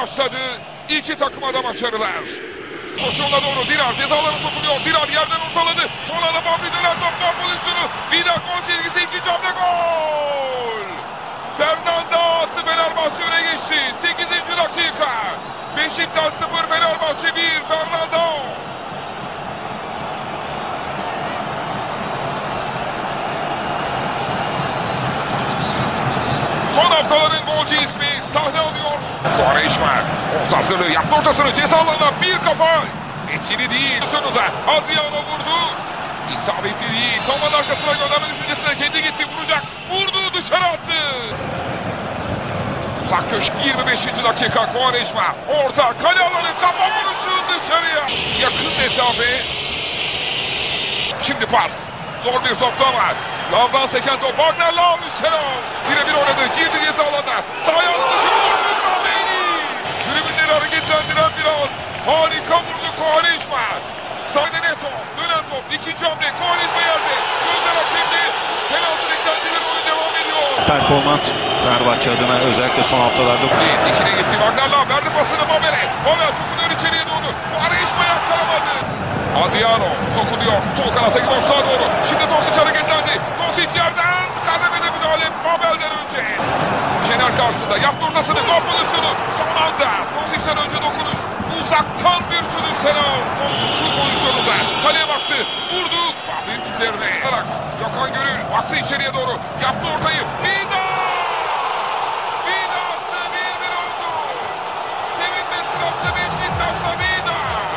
başladı. İki takıma da başarılar. Koşuğuna doğru Dirar cezalarına sokuluyor. Dirar yerden ortaladı. Sonra da Bambi döner top gol pozisyonu. Vida gol çizgisi, ikinci hamle gol. Fernanda attı, Fenerbahçe öne geçti. 8. dakika. Beşiktaş 0, Fenerbahçe 1. Fernanda. Son haftaların golcü ismi sahne alıyor. Quaresma ortasını yaptı, ortasını ceza alanına bir kafa. Etkili değil. Sonunda Adriano vurdu. İsabetli değil. Toman arkasına gönderme düşüncesine kendi gitti, vuracak. Vurdu, dışarı attı. Uzak köşk 25. dakika. Quaresma orta kale alanı, kafa vuruşu dışarıya. Yakın mesafe. Şimdi pas. Zor bir topta var. Lavdan seken top. Wagner Lav üstüne. Birebir oynadı. Girdi ceza alanına. Sağ ayağını dışarı vurdu. Tribünleri hareketlendiren bir an. Harika vurdu Quaresma. Sağda Neto. Dönen top. İkinci hamle. Quaresma yerde. Gözler hakemde. Penaltı beklentileri, oyun devam ediyor. Performans Fenerbahçe adına özellikle son haftalarda. Dikine gitti. Wagner Lav verdi pasını Mabel'e. Mabel sokuluyor içeriye doğru. Quaresma yakalamadı. Adriano sokuluyor. Sol kanata gidiyor, sağa doğru. Şimdi Dosic hareketlendi. Dosic yerden kademede müdahale Mabel'den önce. Şener karşısında yaptı ortasını. Gol pozisyonu. Son anda Dosic'ten önce dokunuş. Uzaktan bir sürü selam. Şu pozisyonunda kaleye baktı. Vurdu. Fahri'nin üzerine. Gökhan Gönül baktı içeriye doğru. Yaptı ortayı. Vida! Vida attı. 1-1 oldu. Sevinme sırasında Beşiktaş'ta Vida.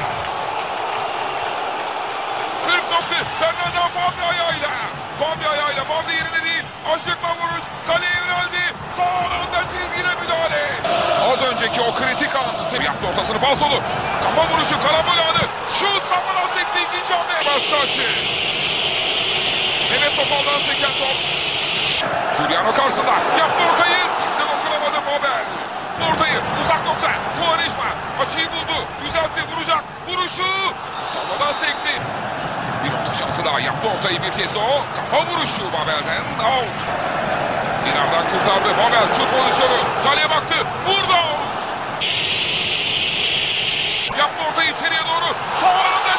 40 nokta. Fernanda Fabri ayağıyla. Fabri ayağıyla. Fabri yerine değil. Aşıkma vuruş. Kaleye yöneldi. Son anda çizgide müdahale. Az önceki o kritik anı yaptı, ortasını falsolu. Kafa vuruşu, karambol anı. Şut kafadan sekti, ikinci hamle. Başka açı. Mehmet Topal'dan seken top. Giuliano karşısında. Yaptı ortayı. Kimse dokunamadı Mabel. Ortayı uzak nokta. Quaresma açıyı buldu. Düzeltti, vuracak. Vuruşu. Savadan sekti. Bir nokta şansı daha, yaptı ortayı bir kez de o. Kafa vuruşu Mabel'den. Out. Dinar'dan kurtardı. Mabel şut pozisyonu. Kaleye baktı. Vurdu. Yaptı ortayı içeriye doğru. Sonra